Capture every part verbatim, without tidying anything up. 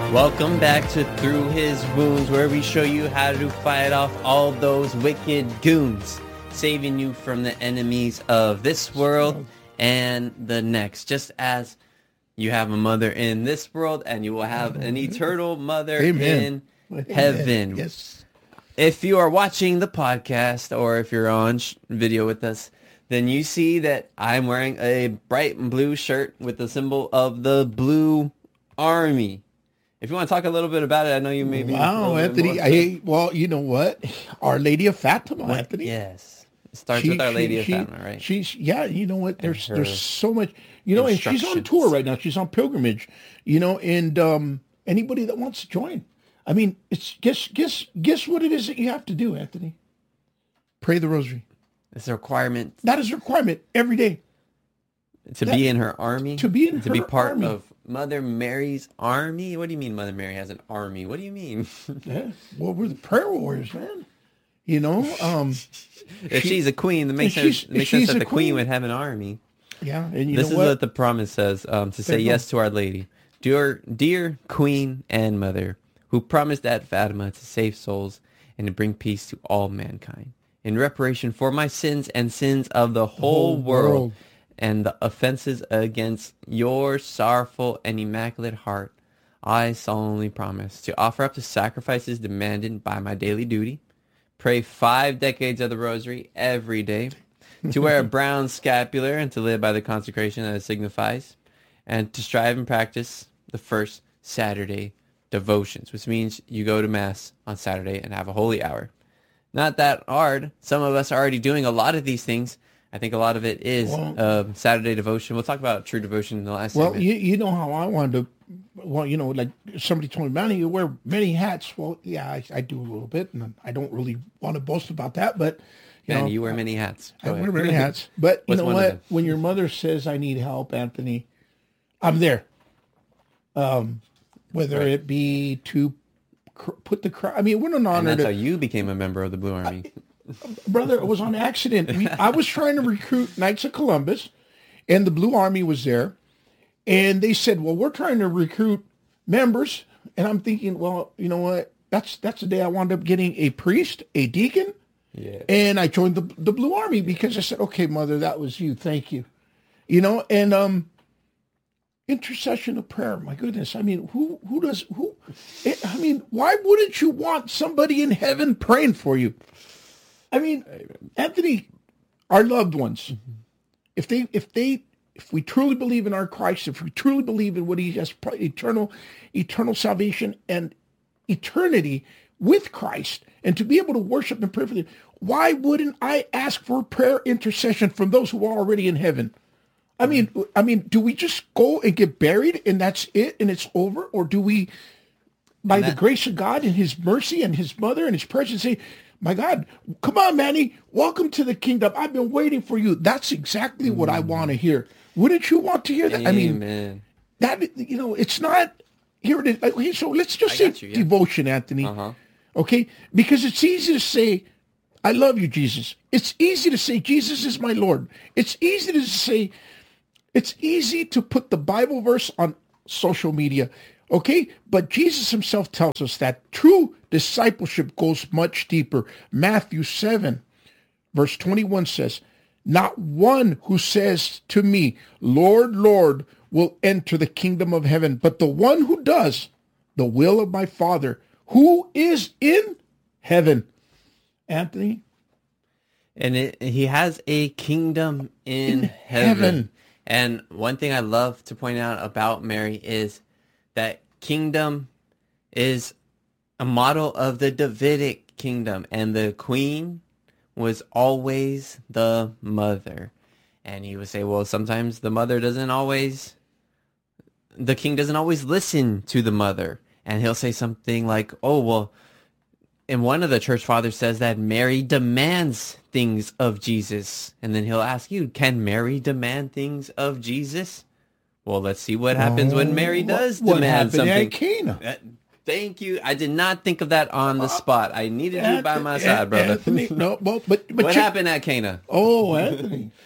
Welcome back to Through His Wounds, where we show you how to fight off all those wicked goons, saving you from the enemies of this world and the next. Just as you have a mother in this world, and you will have an eternal mother Amen. in heaven. Yes. If you are watching the podcast, or if you're on sh- video with us, then you see that I'm wearing a bright blue shirt with the symbol of the Blue Army. If you want to talk a little bit about it, I know you may be. Wow, Anthony. I, well, you know what? Our Lady of Fatima, What? Anthony. Yes. It starts She- with Our she- Lady of she- Fatima, right? She's yeah. You know what? There's her there's so much. You know, and she's on instructions. tour right now. She's on pilgrimage. You know, and um, anybody that wants to join, I mean, it's guess guess guess what it is that you have to do, Anthony. Pray the Rosary. It's a requirement That is a requirement every day. to That- be in her army. to be in to be her part army. of Mother Mary's army. What do you mean Mother Mary has an army? What do you mean? Yeah. Well, we're the prayer warriors, man. You know, um, If she- she's a queen, that makes if sense. she's- Makes if sense she's that a the queen queen- would have an army. yeah, and you This know is what? what? the promise says, um, to say There you yes go. to Our Lady. Dear, dear Queen and Mother, who promised at Fatima to save souls and to bring peace to all mankind, in reparation for my sins and sins of the whole, whole world, world. and the offenses against your sorrowful and immaculate heart, I solemnly promise to offer up the sacrifices demanded by my daily duty, pray five decades of the Rosary every day, to wear a brown scapular and to live by the consecration that it signifies, and to strive and practice the first Saturday devotions, which means you go to Mass on Saturday and have a holy hour. Not that hard. Some of us are already doing a lot of these things. I think a lot of it is Well- uh, Saturday devotion. We'll talk about true devotion in the last Well, segment. you, you know how I wanted to, well, you know, like somebody told me, Manny, you wear many hats. Well, yeah, I, I do a little bit, and I don't really want to boast about that, but, you Man, know. you wear many hats. I Go wear ahead. many hats. But you What's know one of what? them? When your mother says, I need help, Anthony, I'm there. Um, whether Right. it be to cr- put the, cr- I mean, what an And honor that's to, how you became a member of the Blue Army. brother, it was on accident. We, I was trying to recruit Knights of Columbus, and the Blue Army was there. And they said, well, we're trying to recruit members. And I'm thinking, well, you know what? That's that's the day I wound up getting a priest, a deacon, Yeah. and I joined the the Blue Army because I said, okay, mother, that was you. Thank you. You know, and um, intercession of prayer. My goodness. I mean, who who does who? I mean, why wouldn't you want somebody in heaven praying for you? I mean, Anthony, our loved ones, if they if they if we truly believe in our Christ, if we truly believe in what He has pro- eternal eternal salvation and eternity with Christ, and to be able to worship and pray for them, why wouldn't I ask for prayer intercession from those who are already in heaven? I mean, I mean, do we just go and get buried and that's it and it's over, or do we, by And the that- grace of God and His mercy and His mother and His presence, say, "My God, come on, Manny, welcome to the kingdom. I've been waiting for you." That's exactly what I want to hear. Wouldn't you want to hear that? I mean, Amen. that you know, it's not. Here it is. Okay, so let's just I say got you, yeah. devotion, Anthony. Uh-huh. Okay, because it's easy to say, "I love you, Jesus." It's easy to say, "Jesus is my Lord." It's easy to say, it's easy to put the Bible verse on social media. Okay, but Jesus Himself tells us that true discipleship goes much deeper. Matthew seven, verse twenty-one says, "Not one who says to me, 'Lord, Lord,' will enter the kingdom of heaven, but the one who does the will of my Father who is in heaven." Anthony, And it, he has a kingdom in, In heaven. heaven. And one thing I love to point out about Mary is that kingdom is a model of the Davidic kingdom. And the queen was always the mother. And he would say, well, sometimes the mother doesn't always, the king doesn't always listen to the mother. And he'll say something like, oh, well, and one of the church fathers says that Mary demands things of Jesus. And then he'll ask you, can Mary demand things of Jesus? Well, let's see what happens when Mary does what demand happened something. at Cana? Uh, Thank you. I did not think of that on the spot. I needed you by my Anthony- side, brother. Anthony, no, well, but but What you- happened at Cana? Oh, Anthony.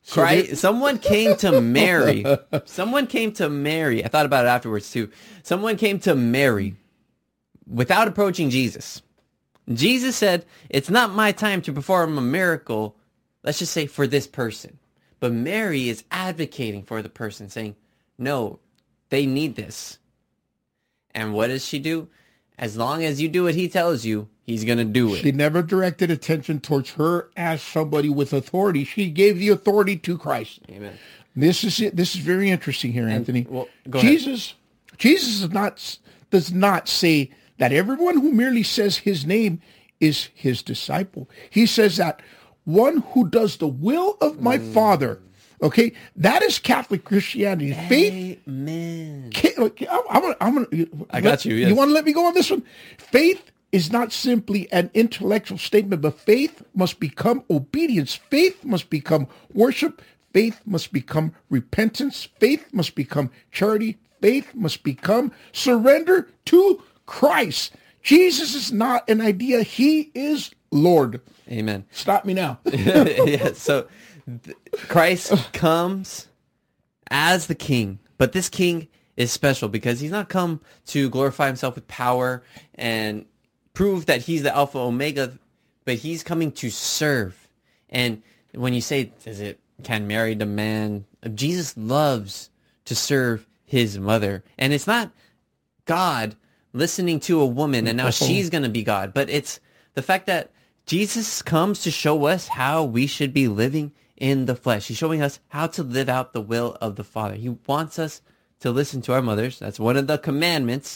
So Christ, they- someone came to Mary. Someone came to Mary. I thought about it afterwards too. Someone came to Mary without approaching Jesus. Jesus said, it's not my time to perform a miracle, let's just say for this person. But Mary is advocating for the person, saying, no, they need this. And what does she do? As long as you do what he tells you, he's going to do it. She never directed attention towards her as somebody with authority. She gave the authority to Christ. Amen. This is it. This is very interesting here, Anthony. well, go ahead. Jesus, Jesus does not does not say that everyone who merely says his name is his disciple. He says that one who does the will of my Mm. Father. Okay, that is Catholic Christianity. Faith. Amen. Okay, I'm, I'm, gonna- I'm gonna, I got you, yes. You want to let me go on this one? Faith is not simply an intellectual statement, but faith must become obedience. Faith must become worship. Faith must become repentance. Faith must become charity. Faith must become surrender to Christ. Jesus is not an idea. He is Lord. Amen. Stop me now. Yeah, so th- Christ comes as the king, but this king is special because he's not come to glorify himself with power and prove that he's the Alpha Omega, but he's coming to serve. And when you say, is it, can Mary demand? Jesus loves to serve his mother. And it's not God listening to a woman and now she's going to be God, but it's the fact that Jesus comes to show us how we should be living in the flesh. He's showing us how to live out the will of the Father. He wants us to listen to our mothers. That's one of the commandments.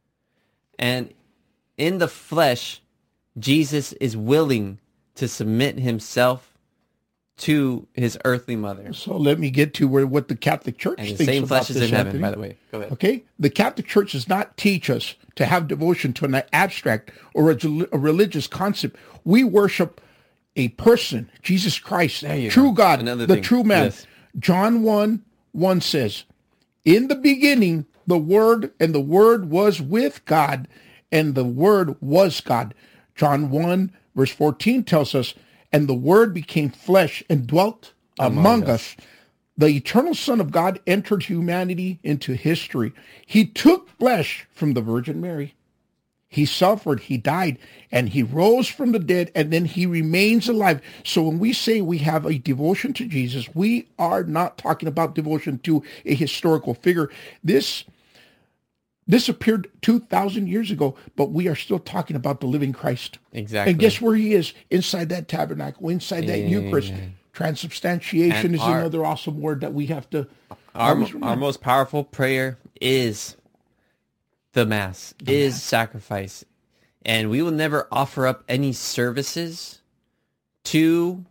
And in the flesh, Jesus is willing to submit himself to his earthly mother. So let me get to where what the Catholic Church And the thinks same about flesh is this, in heaven, Anthony. by the way. Go ahead. Okay? The Catholic Church does not teach us to have devotion to an abstract or a, a religious concept. We worship a person, Jesus Christ, you true go. God, Another the thing. true man. Yes. John one, one says, in the beginning, the Word, and the Word was with God, and the Word was God. John one, verse fourteen tells us, and the Word became flesh and dwelt among, Among us. The eternal Son of God entered humanity into history. He took flesh from the Virgin Mary. He suffered, he died, and he rose from the dead, and then he remains alive. So when we say we have a devotion to Jesus, we are not talking about devotion to a historical figure. This this appeared two thousand years ago, but we are still talking about the living Christ. Exactly. And guess where he is? Inside that tabernacle, inside that Amen. Eucharist. Transubstantiation And is our- another awesome word that we have to Our, always our remember. most powerful prayer is the Mass, is sacrifice. And we will never offer up any services to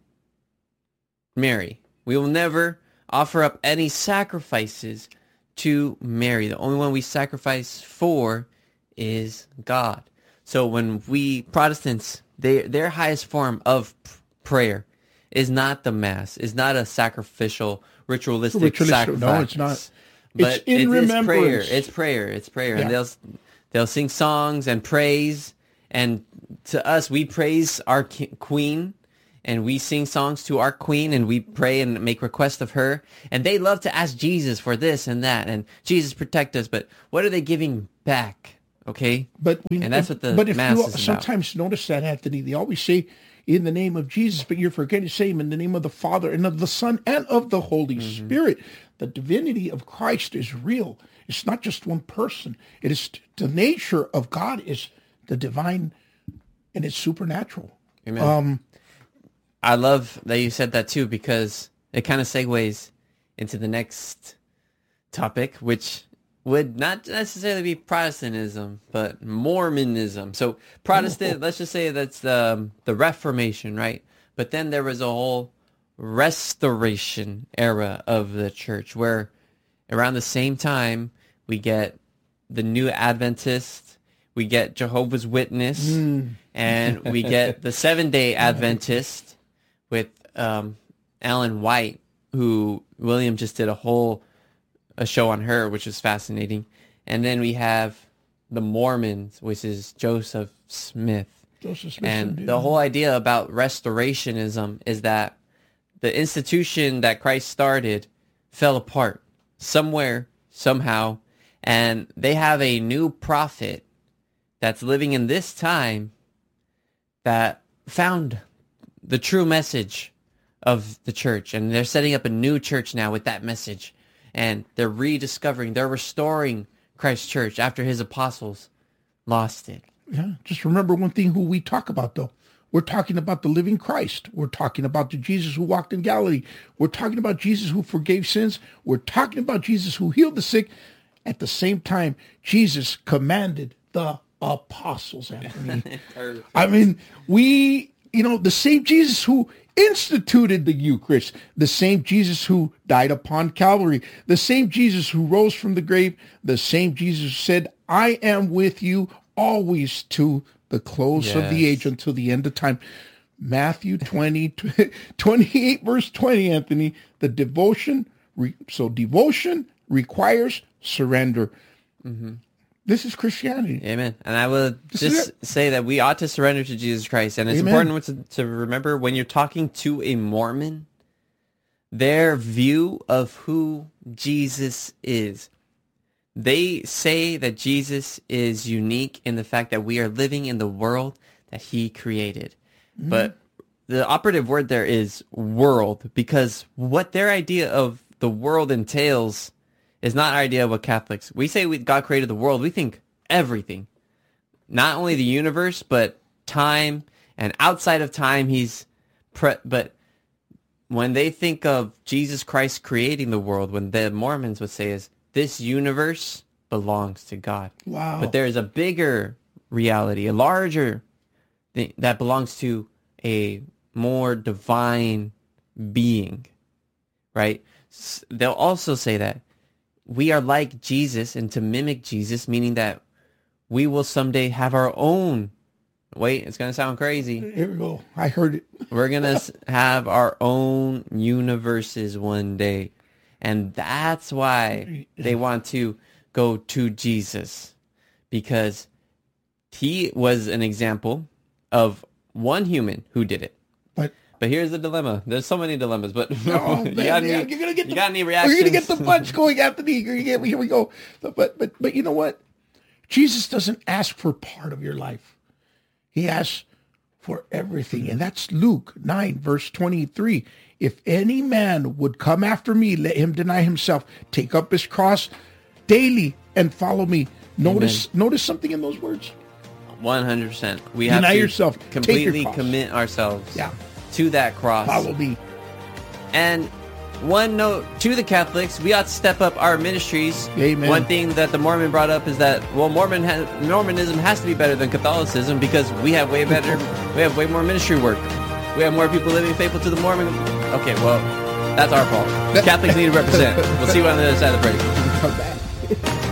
Mary. We will never offer up any sacrifices to Mary. The only one we sacrifice for is God. So when we Protestants, they, their highest form of p- prayer is not the Mass, is not a sacrificial, ritualistic, Ritualistic- sacrifice. no, it's not. But It's in it is prayer. remembrance. It's prayer. It's prayer. Yeah. And they'll they'll sing songs and praise. And to us, we praise our ki- queen, and we sing songs to our queen, and we pray and make requests of her. And they love to ask Jesus for this and that, and Jesus protect us. But what are they giving back? Okay, But we, and that's what the but if Mass you is about. sometimes notice that, Anthony, they always say in the name of Jesus, but you're forgetting to say him in the name of the Father and of the Son and of the Holy Mm-hmm. Spirit. The divinity of Christ is real. It's not just one person. It is the nature of God is the divine, and it's supernatural. Amen. Um, I love that you said that too, because it kind of segues into the next topic, which would not necessarily be Protestantism, but Mormonism. So Protestant, let's just say that's the the Reformation, right? But then there was a whole Restoration era of the church, where around the same time we get the New Adventist, we get Jehovah's Witness, and we get the Seven-Day Adventist with um, Ellen White, who William just did a whole a show on her, which was fascinating. And then we have the Mormons, which is Joseph Smith. Joseph Smith And did. the whole idea about restorationism is that the institution that Christ started fell apart somewhere, somehow, and they have a new prophet that's living in this time that found the true message of the church, and they're setting up a new church now with that message, and they're rediscovering, they're restoring Christ's church after his apostles lost it. Yeah, just remember one thing who we talk about, though. We're talking about the living Christ. We're talking about the Jesus who walked in Galilee. We're talking about Jesus who forgave sins. We're talking about Jesus who healed the sick. At the same time, Jesus commanded the apostles, Anthony. I mean, we, you know, the same Jesus who instituted the Eucharist, the same Jesus who died upon Calvary, the same Jesus who rose from the grave, the same Jesus who said, I am with you always to the close yes. of the age, until the end of time. Matthew twenty, twenty-eight, verse twenty, Anthony, the devotion, so devotion requires surrender. Mm-hmm. This is Christianity. Amen. And I will this just say that we ought to surrender to Jesus Christ. And it's Amen. important to, to remember when you're talking to a Mormon, their view of who Jesus is. They say that Jesus is unique in the fact that we are living in the world that he created. Mm-hmm. But the operative word there is world, because what their idea of the world entails is not our idea of what Catholics. We say we, God created the world. We think everything. Not only the universe, but time. And outside of time, he's... Pre- but when they think of Jesus Christ creating the world, when the Mormons would say is, this universe belongs to God. Wow. But there is a bigger reality, a larger thing that belongs to a more divine being, right? They'll also say that we are like Jesus, and to mimic Jesus, meaning that we will someday have our own. Wait, it's going to sound crazy. Here we go. I heard it. We're going to have our own universes one day. And that's why they want to go to Jesus, because he was an example of one human who did it. But but here's the dilemma. There's so many dilemmas, but oh, you, man, got yeah, any, you're gonna get you the, got any reactions? We're going to get the punch going, Anthony. You're gonna get, here we go. But, but, but you know what? Jesus doesn't ask for part of your life. He asks for everything. And that's Luke nine, verse twenty-three. If any man would come after me, let him deny himself, take up his cross daily and follow me. Notice Amen. Notice something in those words. one hundred percent. We deny have to yourself, completely your commit ourselves yeah. to that cross. Follow me. And one note to the Catholics, we ought to step up our ministries. Amen. One thing that the Mormon brought up is that, well, Mormon has, Mormonism has to be better than Catholicism because we have way better, we have way more ministry work. We have more people living faithful to the Mormon. Okay, well, that's our fault. Catholics need to represent. We'll see you on the other side of the break. Come back.